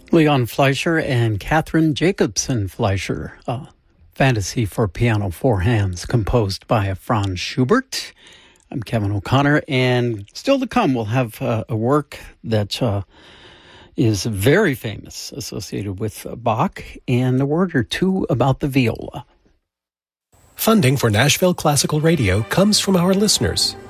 Leon Fleischer and Catherine Jacobson Fleischer, Fantasy for Piano Four Hands, composed by Franz Schubert. I'm Kevin O'Connor, and still to come, we'll have a work that is very famous, associated with Bach, and a word or two about the viola. Funding for Nashville Classical Radio comes from our listeners